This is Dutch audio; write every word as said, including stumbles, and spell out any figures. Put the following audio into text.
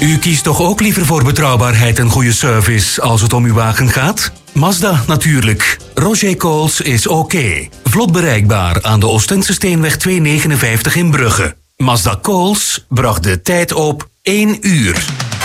U kiest toch ook liever voor betrouwbaarheid en goede service als het om uw wagen gaat? Mazda natuurlijk. Roger Coles is oké. Vlot bereikbaar aan de Oostense Steenweg tweehonderdnegenenvijftig in Brugge. Mazda Coles bracht de tijd op één uur.